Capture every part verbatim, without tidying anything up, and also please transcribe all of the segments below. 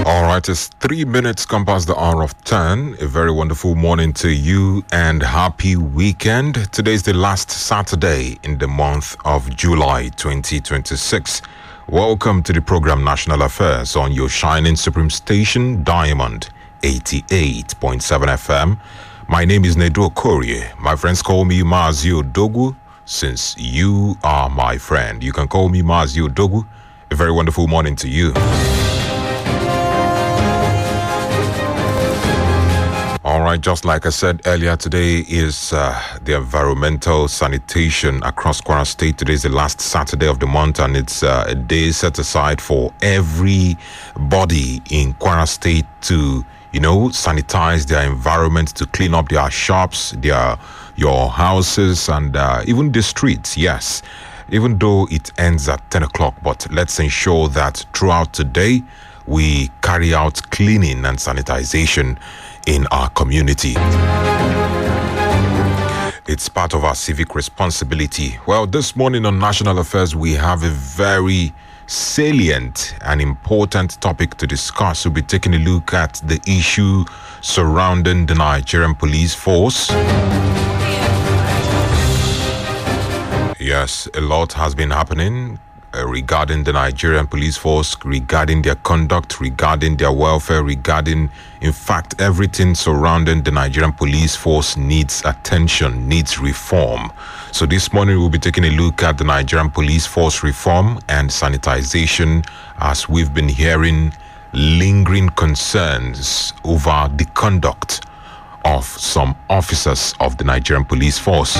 All right, it's three minutes come past the hour of ten. A very wonderful morning to you and happy weekend. Today is the last Saturday in the month of July twenty twenty-six. Welcome to the program National Affairs on your shining supreme station, Diamond eighty-eight point seven F M. My name is Nedo Korie. My friends call me Mazio Dogu since you are my friend. You can call me Mazio Dogu. A very wonderful morning to you. All right, just like I said earlier, today is uh, the environmental sanitation across Kwara State. Today is the last Saturday of the month, and it's uh, a day set aside for everybody in Kwara State to, you know, sanitize their environment, to clean up their shops, their your houses, and uh, even the streets. Yes, even though it ends at ten o'clock, but let's ensure that throughout today we carry out cleaning and sanitization in our community. It's part of our civic responsibility. Well, this morning on National Affairs, we have a very salient and important topic to discuss. We'll be taking a look at the issue surrounding the Nigerian police force. Yes, a lot has been happening Uh, regarding the Nigerian police force, regarding their conduct, regarding their welfare, regarding, in fact, everything surrounding the Nigerian police force needs attention, needs reform. So this morning we'll be taking a look at the Nigerian police force reform and sanitization, as we've been hearing lingering concerns over the conduct of some officers of the Nigerian police force.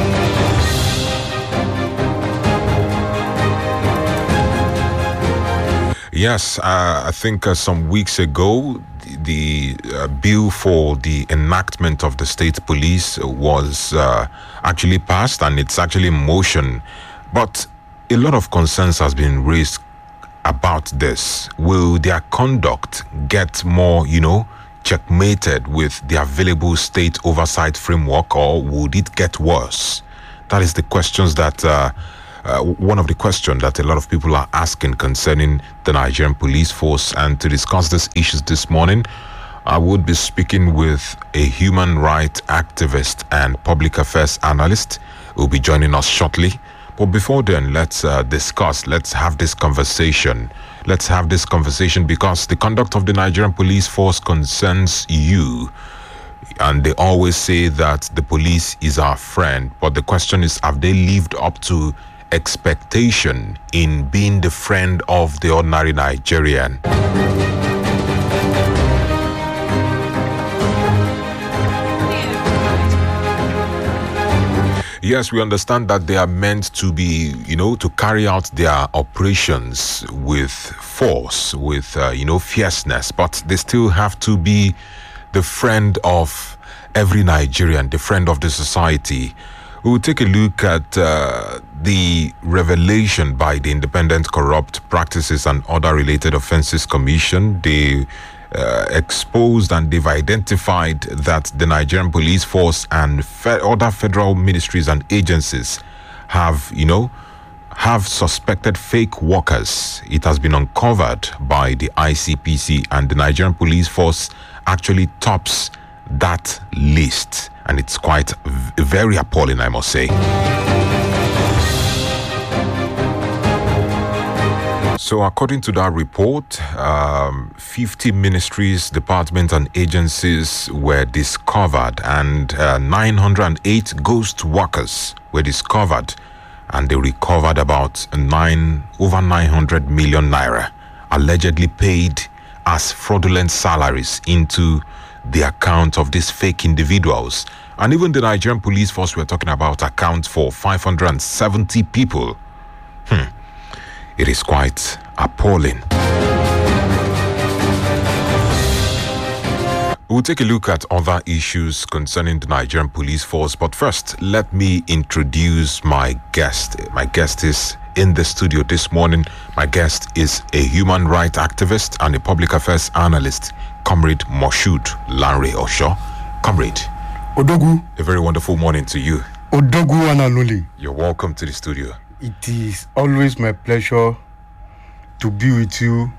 Yes, uh, I think uh, some weeks ago, the, the uh, bill for the enactment of the state police was uh, actually passed, and it's actually in motion. But a lot of concerns has been raised about this. Will their conduct get more, you know, checkmated with the available state oversight framework, or would it get worse? That is the questions that... Uh, Uh, one of the questions that a lot of people are asking concerning the Nigerian police force. And to discuss these issues this morning, I would be speaking with a human rights activist and public affairs analyst who will be joining us shortly. But before then, let's uh, discuss, let's have this conversation. Let's have this conversation because the conduct of the Nigerian police force concerns you. And they always say that the police is our friend. But the question is, have they lived up to expectation in being the friend of the ordinary Nigerian? Yes, we understand that they are meant to be, you know, to carry out their operations with force, with, uh, you know, fierceness, but they still have to be the friend of every Nigerian, the friend of the society. We will take a look at uh, the revelation by the Independent Corrupt Practices and Other Related Offences Commission. They uh, exposed and they've identified that the Nigerian police force and fe- other federal ministries and agencies have, you know, have suspected fake workers. It has been uncovered by the I C P C, and the Nigerian police force actually tops that list, and it's quite v- very appalling, I must say. So according to that report, um, fifty ministries, departments and agencies were discovered, and uh, nine hundred eight ghost workers were discovered, and they recovered about nine over nine hundred million naira allegedly paid as fraudulent salaries into the account of these fake individuals. And even the Nigerian police force we're talking about accounts for five hundred seventy people. Hmm. It is quite appalling. We'll take a look at other issues concerning the Nigerian police force, but first, let me introduce my guest. My guest is in the studio this morning. My guest is a human rights activist and a public affairs analyst, Comrade Moshood Lanre Osho. Comrade, Odogu, a very wonderful morning to you. Odogu Analuli. You're welcome to the studio. It is always my pleasure to be with you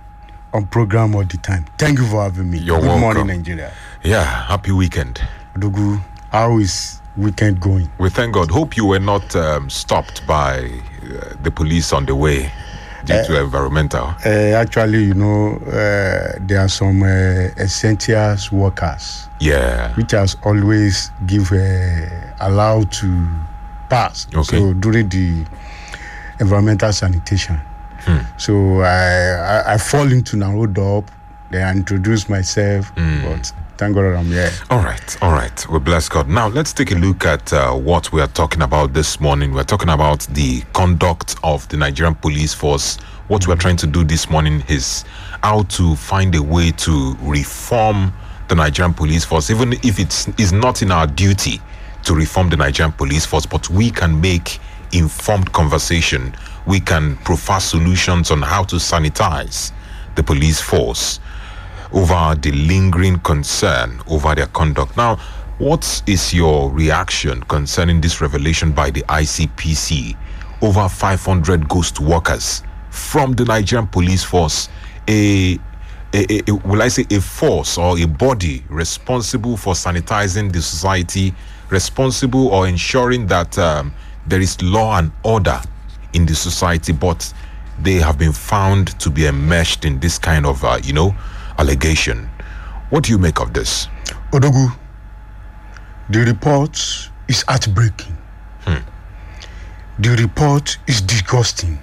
on program all the time. Thank you for having me. You're Good welcome. morning, Nigeria. Yeah, happy weekend. Odogu, how is weekend going? We thank God. Hope you were not um, stopped by uh, the police on the way due uh, to environmental. Uh, actually, you know, uh, there are some uh, essential workers. Yeah. Which has always give uh, allowed to pass. Okay. So during the environmental sanitation. Hmm. So I, I I fall into Narodop, then I introduce myself, mm. but thank God I'm here. All right, all right. We bless God. Now let's take a look at uh, what we are talking about this morning. We're talking about the conduct of the Nigerian police force. What mm. we're trying to do this morning is how to find a way to reform the Nigerian police force, even if it's is not in our duty to reform the Nigerian police force, but we can make informed conversation. We can provide solutions on how to sanitize the police force over the lingering concern over their conduct. Now, what is your reaction concerning this revelation by the I C P C? Over five hundred ghost workers from the Nigerian police force, a, a, a, will I say a force or a body responsible for sanitizing the society, responsible or ensuring that um, there is law and order in the society, but they have been found to be enmeshed in this kind of, uh, you know, allegation. What do you make of this? Odogu, the report is heartbreaking. Hmm. The report is disgusting.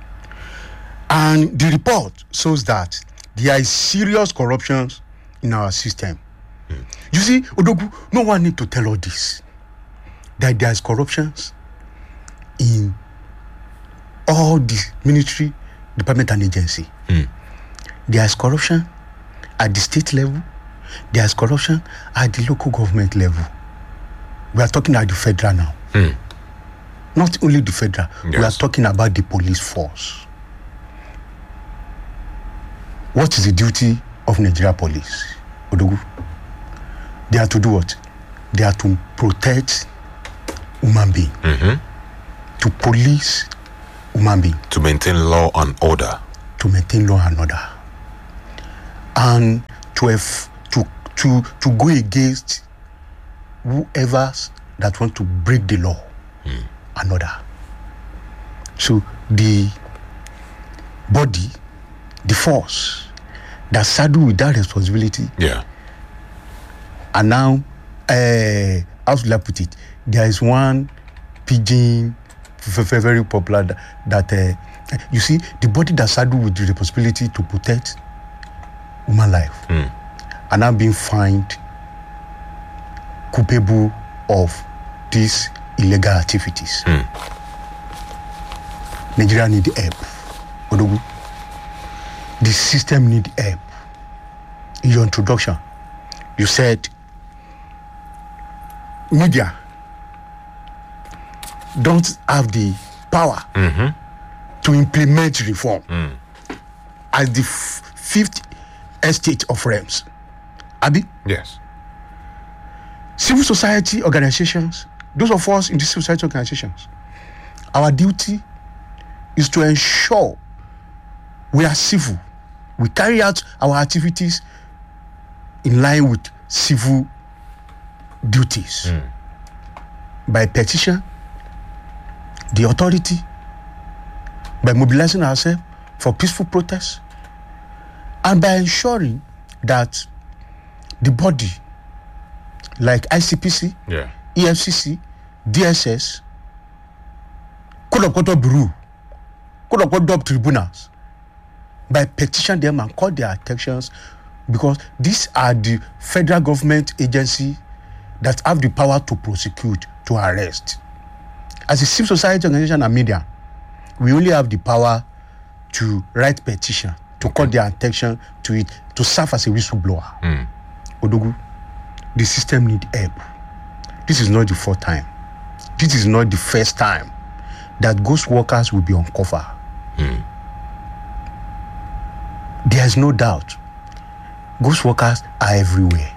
And the report shows that there is serious corruption in our system. Hmm. You see, Odogu, no one need to tell all this. That there is corruption in all the ministry, department and agency. Hmm. There is corruption at the state level. There is corruption at the local government level. We are talking at the federal now. Hmm. Not only the federal, yes. We are talking about the police force. What is the duty of Nigeria police, Odogu? They are to do what? They are to protect human being, mm-hmm. to police human being, to maintain law and order, to maintain law and order, and to have, to to to go against whoever that want to break the law mm. and order. So the body, the force that saddle with that responsibility, yeah, and now, uh, how should I put it? There is one pidgin, very popular, that, uh, you see, the body that saddle with the responsibility to protect human life mm. are now being fined culpable of these illegal activities. Mm. Nigeria need help. Odogu, the system need help. In your introduction, you said media don't have the power mm-hmm. to implement reform mm. as the f- fifth estate of realms. Abi? Yes. Civil society organizations, those of us in the civil society organizations, our duty is to ensure we are civil. We carry out our activities in line with civil duties mm. by petition, the authority, by mobilizing ourselves for peaceful protests, and by ensuring that the body like I C P C, yeah. E F C C, D S S, Code of Conduct Bureau, Code of Conduct tribunals, by petition them and call their attentions, because these are the federal government agency that have the power to prosecute, to arrest. As a civil society organization and media, we only have the power to write petition, to okay. call their attention to it, to serve as a whistleblower. Mm. Odogu, the system need help. This is not the fourth time. This is not the first time that ghost workers will be uncovered. Mm. There is no doubt. Ghost workers are everywhere.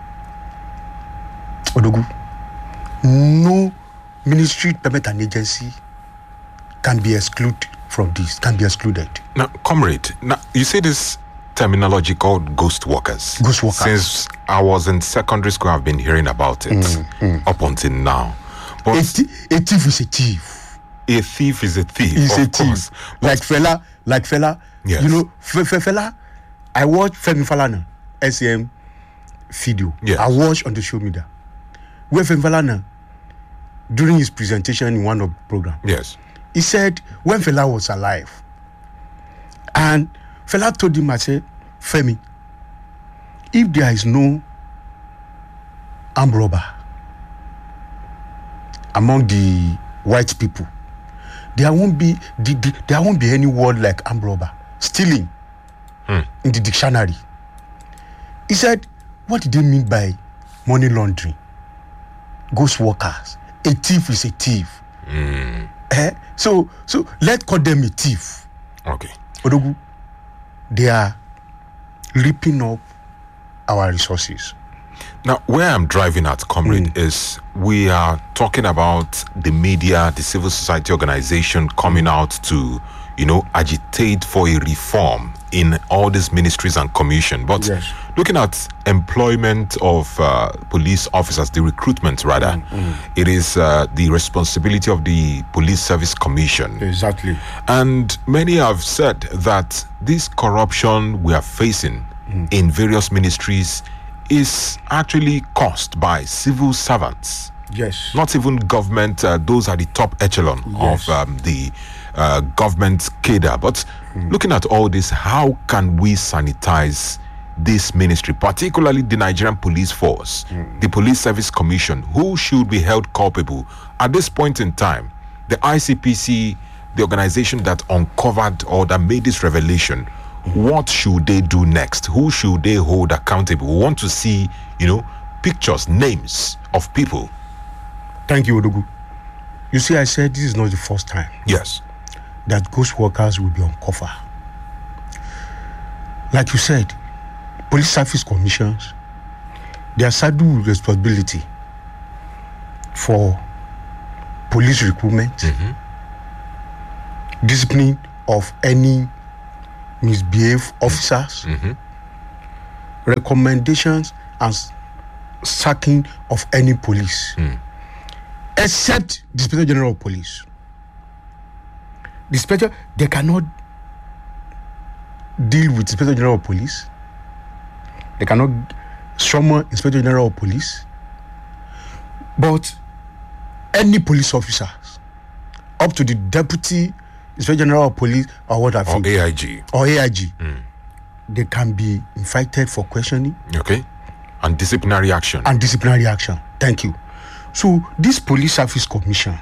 Odogu, no ministry, permit an agency can be excluded from this, can be excluded. Now, comrade, now you say this terminology called ghost workers. Ghost workers. Since I was in secondary school, I've been hearing about it mm, mm. up until now. But a, th- a thief is a thief. A thief is a thief. He's of a course. thief. Like fella, like fella. Yes. You know, f- f- fella. I watched Femi Falana S A M video. Yes. I watched on the show media where Femi Falana, during his presentation in one of the program, yes, he said when Fela was alive, and Fela told him, I said, Femi, if there is no armed robber among the white people, there won't be the, the, there won't be any word like armed robber, stealing hmm. in the dictionary. He said, what did they mean by money laundering? Ghost workers. A thief is a thief. Mm. Eh? So, so let's call them a thief. Okay. Odogu, they are ripping up our resources. Now, where I'm driving at, comrade, mm. is we are talking about the media, the civil society organization coming out to, you know, agitate for a reform in all these ministries and commission. But yes. looking at employment of uh, police officers, the recruitment rather, mm, mm. it is uh, the responsibility of the Police Service Commission. Exactly. And many have said that this corruption we are facing mm. in various ministries is actually caused by civil servants. Yes. Not even government, uh, those are the top echelon yes. of um, the uh, government cadre. But mm. looking at all this, how can we sanitize this ministry, particularly the Nigerian Police Force, mm. the Police Service Commission, who should be held culpable at this point in time? The I C P C, the organization that uncovered or that made this revelation, what should they do next? Who should they hold accountable? We want to see, you know, pictures, names of people. Thank you, Odogu. You see, I said this is not the first time. Yes. That ghost workers will be uncovered. Like you said, police service commissions, they are saddled with responsibility for police recruitment, mm-hmm. discipline of any misbehaved officers, mm-hmm. recommendations and sacking of any police, mm. except the Inspector General of Police. The Inspector, they cannot deal with Inspector General of Police. They cannot summon Inspector General of Police. But any police officers, up to the Deputy Inspector General of Police or what have you, or A I G, or A I G, mm. they can be invited for questioning. Okay. And disciplinary action. And disciplinary action. Thank you. So this Police Service Commission,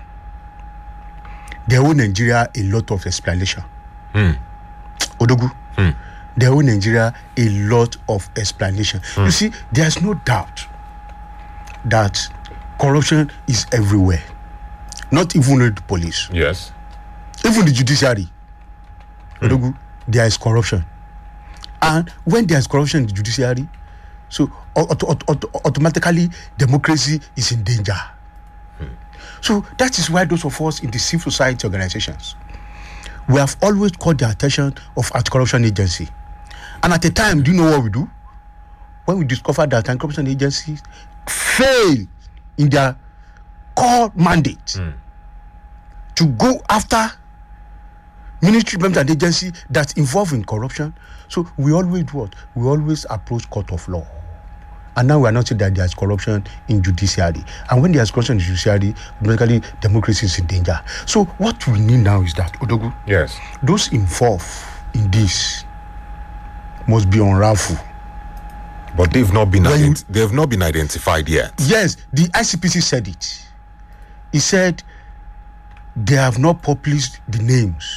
they owe Nigeria a lot of explanation. Mm. Odogu, mm. they owe Nigeria a lot of explanation. Mm. You see, there's no doubt that corruption is everywhere. Not even the police. Yes. Even the judiciary. Mm. Odogu, there is corruption. And when there is corruption in the judiciary, so auto- auto- auto- automatically democracy is in danger. Hmm. So that is why those of us in the civil society organizations, we have always called the attention of anti-corruption agency. And at the time, do you know what we do? When we discover that anti-corruption agencies fail in their core mandate hmm. to go after ministry members and agency that's involved in corruption, so we always do what? We always approach court of law. And now we are not saying that there is corruption in judiciary. And when there is corruption in judiciary, basically democracy is in danger. So what we need now is that, Odogu, yes, those involved in this must be unraveled. But they've not been When ident- you- they've not been identified yet. Yes, the I C P C said it. He said they have not published the names,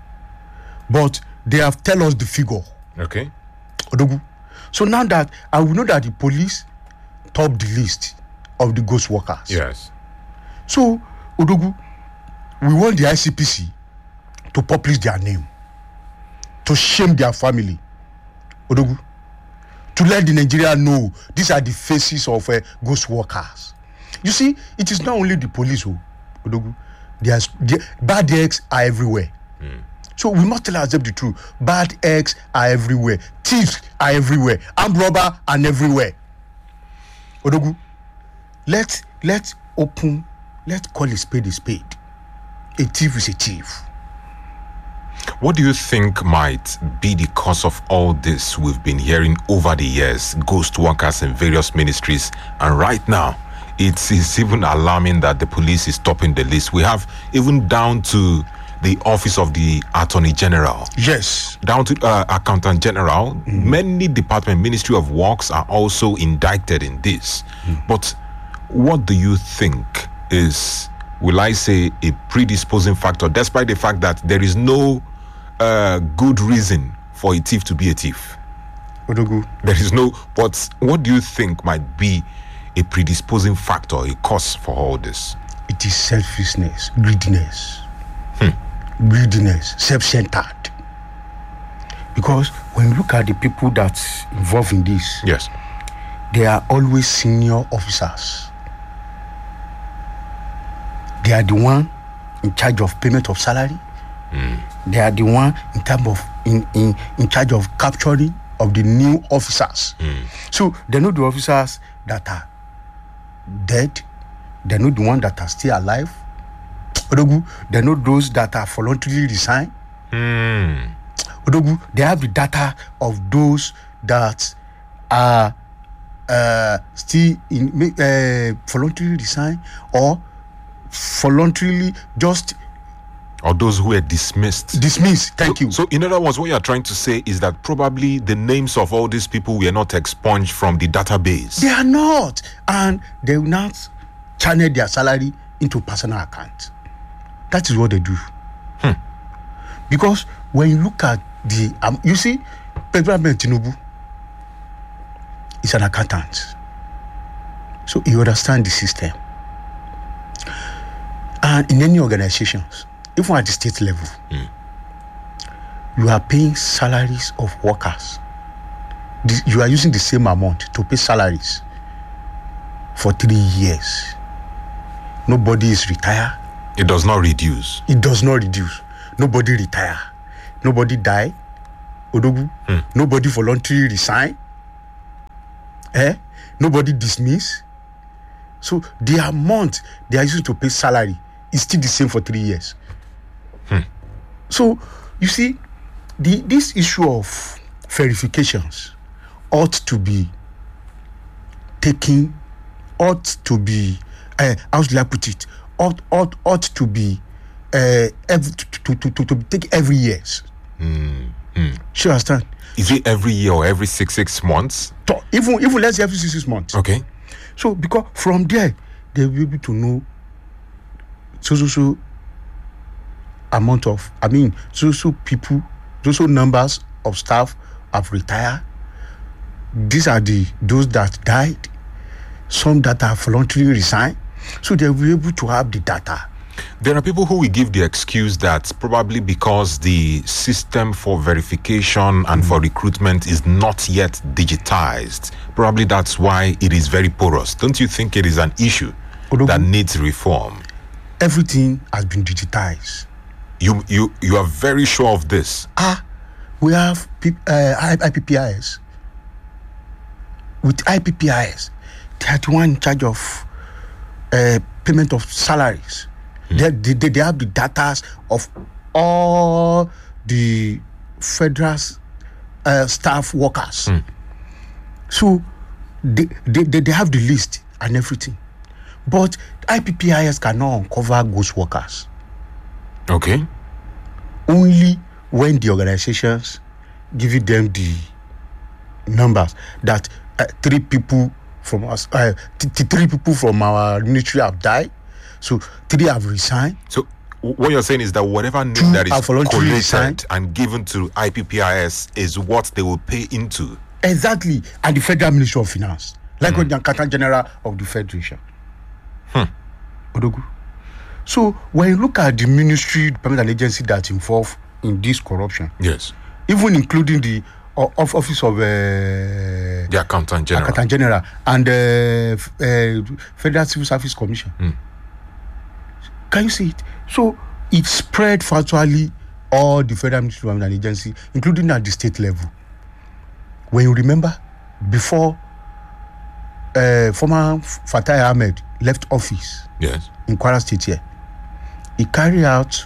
but they have tell us the figure. Okay. Odogu. So now that I will know that the police top the list of the ghost workers. Yes. So Odogu, we want the I C P C to publish their name, to shame their family. Odogu, to let the Nigeria know these are the faces of uh, ghost workers. You see, it is not only the police who, Odogu, there's the bad eggs are everywhere. Mm. So we must tell ourselves the truth. Bad eggs are everywhere. Thieves are everywhere. Armed robber are everywhere. Odogu, let's let's open, let's call a spade a spade. A thief is a thief. What do you think might be the cause of all this we've been hearing over the years? Ghost workers in various ministries, and right now it is even alarming that the police is topping the list. We have even down to the office of the Attorney General. Yes. Down to uh, Accountant General. Mm-hmm. Many department, Ministry of Works are also indicted in this. Mm-hmm. But what do you think is, will I say, a predisposing factor, despite the fact that there is no uh, good reason for a thief to be a thief? Odogu. There is no, but what do you think might be a predisposing factor, a cause for all this? It is selfishness, greediness. Hmm. Greediness, self-centered. Because when you look at the people that's involved in this, yes, they are always senior officers. They are the one in charge of payment of salary. Mm. They are the one in terms of in, in, in charge of capturing of the new officers. Mm. So they know the officers that are dead. They know the ones that are still alive. Odogu, they know those that are voluntarily resigned. Mm. Odogu, they have the data of those that are uh, still in uh, voluntarily resigned or voluntarily just or those who were dismissed. Dismissed. Thank so, you. So, in other words, what you are trying to say is that probably the names of all these people were not expunged from the database. They are not, and they will not channel their salary into personal account. That is what they do. Hmm. Because when you look at the, um, you see, President Tinubu is an accountant, so he understands the system. And in any organizations, even at the state level, mm. you are paying salaries of workers. This, you are using the same amount to pay salaries for three years. Nobody is retired. It does not reduce. It does not reduce. Nobody retire. Nobody die. Odogu. Hmm. Nobody voluntarily resign. Eh? Nobody dismiss. So the amount they are using to pay salary is still the same for three years. Hmm. So you see, the this issue of verifications ought to be taken, ought to be, uh, how should I put it? Ought, ought, ought to be uh, every, to, to, to, to take every year. Mm, mm. Sure, understand? Is it every year or every six six months? So, even even let's say every six, six months. Okay. So because from there they'll be able to know so so so amount of I mean so so people, so so numbers of staff have retired. These are the those that died, some that are voluntarily resigned. So they'll be able to have the data. There are people who will give the excuse that probably because the system for verification and mm-hmm. for recruitment is not yet digitized, probably that's why it is very porous. Don't you think it is an issue Odogu, that needs reform? Everything has been digitized. You you you are very sure of this? Ah, we have P, uh, I P P I S. With I P P I S, they are the one in charge of uh, payment of salaries. Mm. They, they, they have the data of all the federal uh, staff workers. Mm. So they, they, they have the list and everything. But I P P I S cannot uncover ghost workers. Okay. Only when the organizations give them the numbers that uh, three people from us, uh, th- th- three people from our military have died. So three have resigned. So what you're saying is that whatever name Two that is collated resigned and given to I P P I S is what they will pay into. Exactly, and the Federal Ministry of Finance, like mm. the Accountant General of the Federation. Hmm. Odogu. So when you look at the ministry, department, and agency that's involved in this corruption, yes, even including the uh, office of uh, the Accountant General, Accountant General and the uh, uh, Federal Civil Service Commission. Hmm. Can you see it? So it spread virtually all the federal ministry and agency, including at the state level. When you remember, before uh, former Fatai Ahmed left office Yes. in Kwara State here, he carried out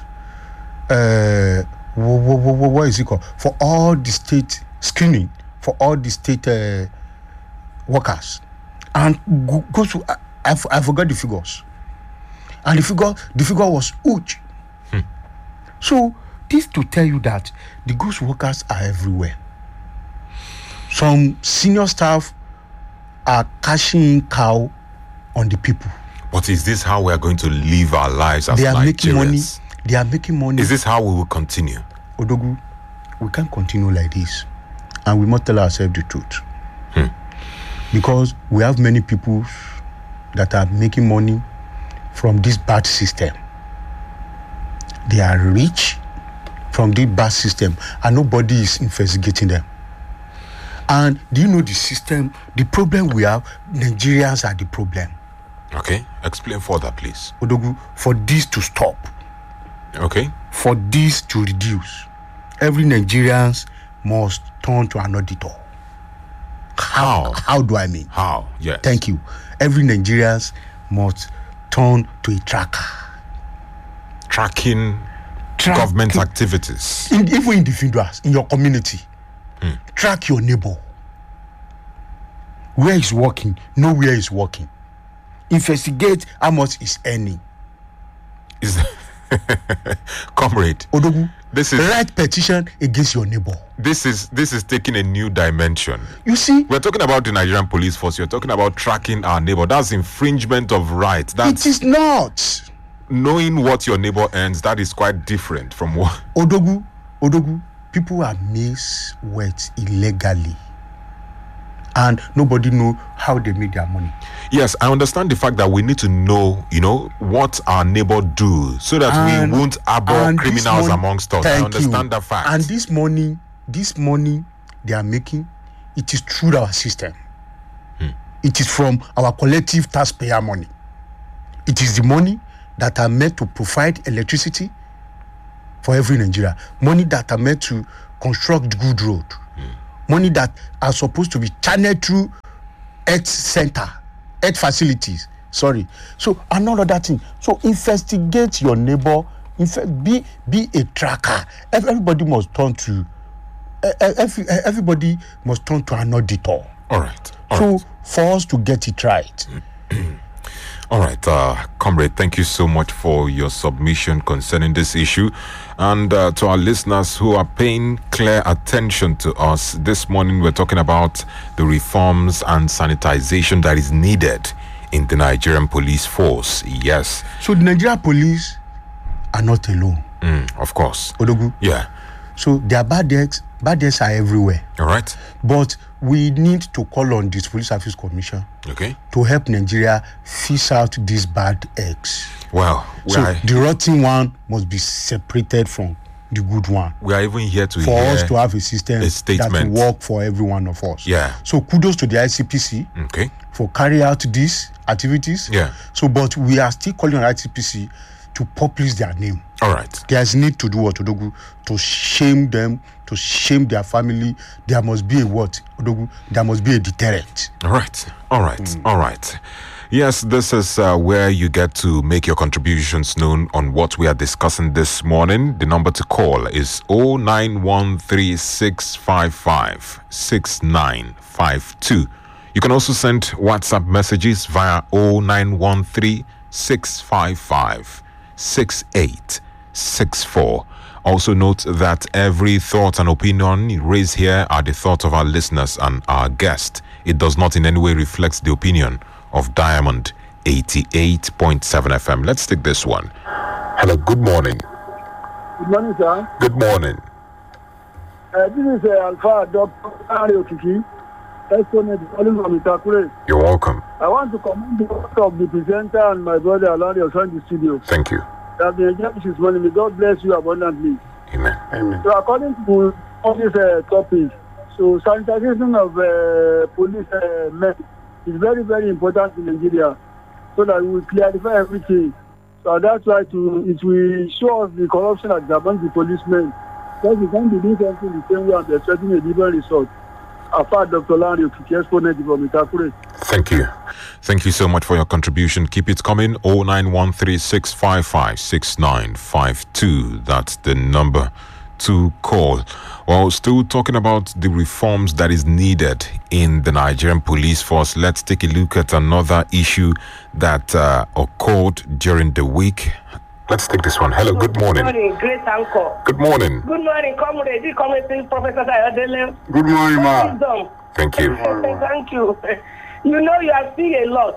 uh, what, what, what is it called? For all the state screening, for all the state uh, workers. And go, go to, I, I, I forgot the figures. And the figure, the figure was huge. Hmm. So, this to tell you that the ghost workers are everywhere. Some senior staff are cashing cow on the people. But is this how we are going to live our lives as They are Nigerians? making money. They are making money. Is this how we will continue? Odogu, we can't continue like this. And we must tell ourselves the truth. Hmm. Because we have many people that are making money from this bad system. They are rich from this bad system, and nobody is investigating them. And do you know the system? The problem we have, Nigerians are the problem. Okay, explain further, please. Odogu, for this to stop, Okay. for this to reduce, every Nigerians must turn to an auditor. How? How do I mean? How? Yes. Thank you. Every Nigerians must turn to a tracker. Tracking Track- government activities. In, even individuals in your community, Hmm. track your neighbor. Where is working? Know where is working. Investigate how much is earning. Is comrade? Odogu, This is write petition against your neighbor. this is this is taking a new dimension. You see, We're talking about the Nigerian police force. You're talking about tracking our neighbor. That's infringement of rights. That's it is not. knowing what your neighbor earns. That is quite different from what. Odogu, Odogu, people are mixed with illegally. And nobody know how they make their money. Yes, I understand the fact that we need to know, you know, what our neighbor do so that And- we won't harbor and this criminals money- amongst us. I Thank understand you. that fact. And this money, this money they are making, it is through our system. It is from our collective taxpayer money. It is the money that are meant to provide electricity for every Nigeria. Money that are meant to construct good road. Money that are supposed to be channeled through health center, health facilities. Sorry. So another that thing. So investigate your neighbor. In fact, be be a tracker. Ev- Everybody must turn to. eh, eh, Every, eh, everybody must turn to an auditor. All right. All So right. for us to get it right. All right, uh, comrade, thank you so much for your submission concerning this issue. And uh, to our listeners who are paying clear attention to us, this morning we're talking about the reforms and sanitization that is needed in the Nigerian police force. Yes, So the Nigeria police are not alone. mm, of course. Odogu. Yeah, So their bad acts, bad acts are everywhere. all right. But we need to call on this Police Service Commission Okay. to help Nigeria fish out these bad eggs. Well, we, So are, the rotten one must be separated from the good one we are even here to for hear us to have a system a that statement. will work for every one of us. Yeah. So kudos to the I C P C Okay. for carrying out these activities. Yeah. So, but we are still calling on I C P C to publish their name. All right. There's need to do what Odogu to shame them, to shame their family. There must be a what Odogu. There must be a deterrent. All right, all right, all right. Yes, this is uh, where you get to make your contributions known on what we are discussing this morning. The number to call is oh nine one three six five five six nine five two. You can also send WhatsApp messages via oh nine one three six five five six eight six four. Also note that every thought and opinion raised here are the thoughts of our listeners and our guest. It does not in any way reflect the opinion of Diamond eighty-eight point seven F M. Let's take this one. Hello, good morning. Good morning, sir. Good morning. Uh, this is uh, Alpha Doctor Ari Okiki, exponent calling from Itakure. You're welcome. I want to commend the work of the presenter and my brother Alari Osan in the studio. Thank you. That the enjoyed this morning. May God bless you abundantly. Amen. Amen. So according to all this uh, topic, so sanitization of uh, police uh, men is very, very important in Nigeria so that we will clarify everything So that's why to, it will show us the corruption that is among the policemen. Because we can't be doing something the same way and expecting a different result. Afa Doctor Lanre Okiki, exponent from Itakure. Thank you. Thank you so much for your contribution. Keep it coming. oh nine one three six five five six nine five two. That's the number to call. Well, still talking about the reforms that is needed in the Nigerian police force. Let's take a look at another issue that uh, occurred during the week. Let's take this one. Hello, good morning. Good morning, great uncle. Good morning. Good morning, comrade. This comrade, Professor Ayodele. Good morning, ma. Wisdom. Thank you. Thank you. You know, you are seeing a lot,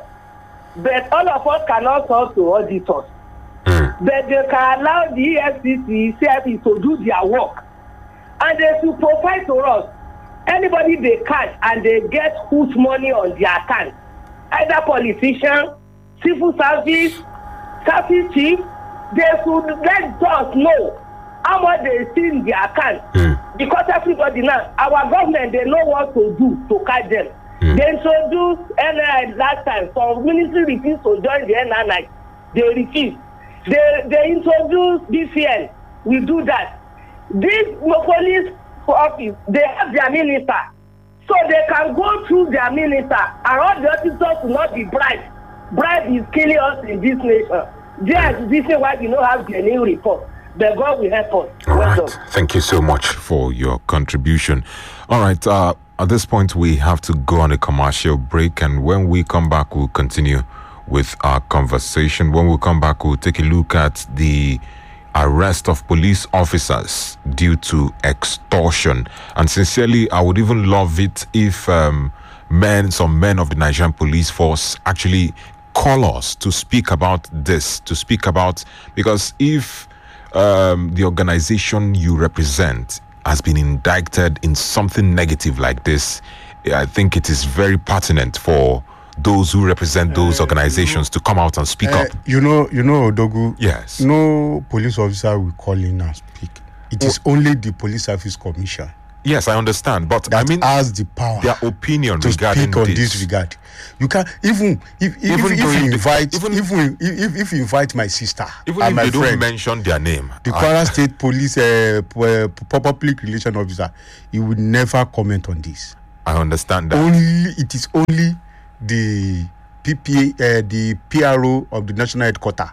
but all of us cannot talk to auditors. Mm. But they can allow the E F C C, C I P to do their work. And they should provide to us anybody they catch and they get whose money on their account. Either politician, civil service, service chief, they should let us know how much they see in their account. Mm. Because everybody now, our government, they know what to do to catch them. Mm. They introduced N I last time. Some ministry refused to join the N I. They refused. They, they introduced B C N. We do that. This police office, they have their minister. So they can go through their minister and all the officers will not be bribed. Bribe is killing us in this nation. Yes, this is why we don't have the new report. But God will help us. All well right. done. Thank you so much for your contribution. All right. Uh, at this point, we have to go on a commercial break. And when we come back, we'll continue with our conversation. When we come back, we'll take a look at the arrest of police officers due to extortion. And sincerely, I would even love it if um, men, some men of the Nigerian police force actually call us to speak about this, to speak about, because if um, the organization you represent has been indicted in something negative like this, I think it is very pertinent for those who represent those uh, organizations you know, to come out and speak uh, up. You know, you know, Dogu. Yes. No police officer will call in and speak. It well, is only the Police Service Commission. Yes, I understand, but that I mean, has the power, their opinion to regarding speak on this. this regard. You can even if if, even if, if you invite the, even, even if, if you invite my sister, even and if my they friend, don't mention their name, the Kwara State Police uh, public relation officer, he will never comment on this. I understand that. Only it is only the P P A, uh, the P R O of the National Headquarters.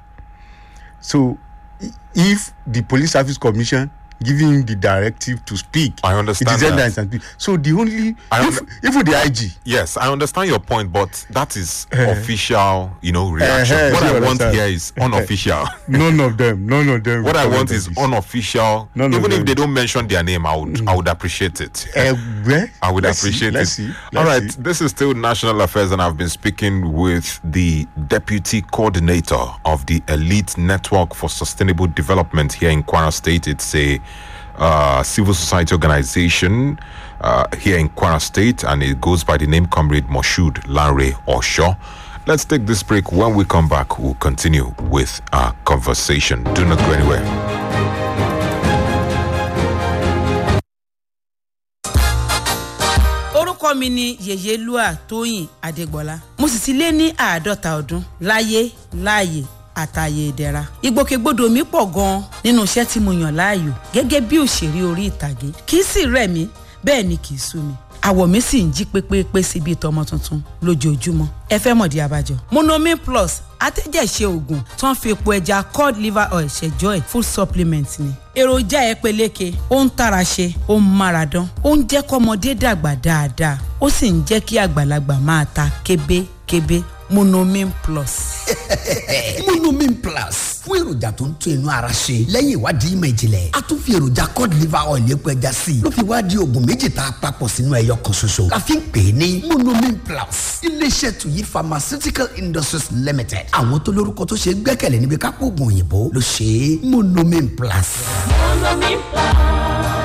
So, if the Police Service Commission giving the directive to speak, I understand it is that. And speak. So the only I if, if the I G. Yes, I understand your point, but that is uh, official, you know, reaction. Uh, what I want understand. here is unofficial. None of them. None of them. What I want is this. unofficial. None Even if them. They don't mention their name, I would, mm. I would appreciate it. Uh, where? I would Let's appreciate see. it. Let's see. Let's All right, see. this is still National Affairs, and I've been speaking with the Deputy Coordinator of the Elite Network for Sustainable Development here in Kwara State. It's a uh, civil society organization uh, here in Kwara State, and it goes by the name Comrade Moshood Lanre Osho. Let's take this break. When we come back, we'll continue with our conversation. Do not go anywhere. orúkọ mi ni Yèyélúà Tóyìn Adégbọlá. Mo sì ti lé ní àádọ́ta ọdún láyé láàyè àtàyè ìdẹ̀ra. Ìgbòkègbodò mi pọ̀ gan-an nínú iṣẹ́ tí mo yàn láàyò gẹ́gẹ́ bí òṣèré orí ìtàgé. Kì í sì rẹ̀ mí, bẹ́ẹ̀ ni kì í sú mi. Àwọ̀ mi sì ń jí pépépé síbi ìtọ́mọ tuntun lójoojúmọ́. Ẹ fẹ́ mọ̀dí abájọ. Monomin Plus atẹ́jẹ̀ṣe oògùn tó ń fi epo ẹja cod liver oil ṣẹjọ́ ẹ̀ full supplement ni. Èròjà ẹ peléke, ó ń tara ṣe, ó ń mára dán, ó ń jẹ́ kọ́mọdé dàgbà dáadáa, ó sì ń jẹ́ kí àgbàlagbà máa ta kébékébé. Monomin Plus. Monomin Plus fún èròjà tó ń tún inú ara ṣe lẹ́yìn ìwádìí ìmọ̀ ìjìnlẹ̀. A tún fi èròjà cod liver oil epo ẹja sí i ló fi wá di oògùn méjì tá a papọ̀ sínú ẹyọ kan ṣoṣo. La fi ń pè é ní Monomin Plus. Iléeṣẹ́ Tuyi Pharmaceutical Industries Limited. Àwọn tó lórúkọ tó ṣe é gbẹ́kẹ̀lé níbi kápò oògùn òyìnbó ló ṣe é. Monomin Plus. Monomin Plus.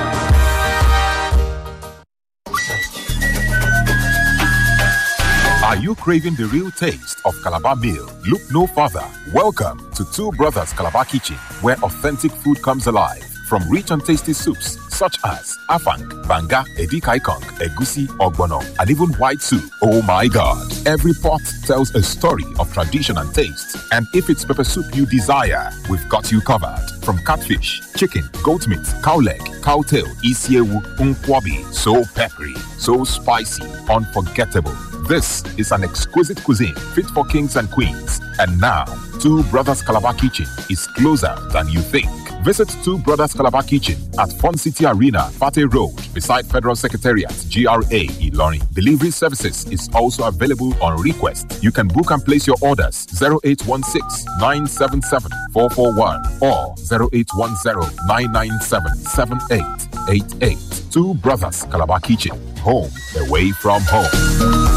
Are you craving the real taste of Calabar meal? Look no further. Welcome to Two Brothers Calabar Kitchen, where authentic food comes alive. from rich and tasty soups such as afang, banga, edikaikong, egusi, ogbono, and even white soup. Oh my God! Every pot tells a story of tradition and taste. And if it's pepper soup you desire, we've got you covered. From catfish, chicken, goat meat, cow leg, cow tail, isiewu, unkwabi, so peppery, so spicy, unforgettable. This is an exquisite cuisine fit for kings and queens. And now, Two Brothers Calabar Kitchen is closer than you think. Visit Two Brothers Calabar Kitchen at Fun City Arena, Fate Road, beside Federal Secretariat, G R A, Ilorin. Delivery services is also available on request. You can book and place your orders zero eight one six, nine seven seven, four four one or zero eight one zero, nine nine seven, seven eight eight eight. Two Brothers Calabar Kitchen, home away from home.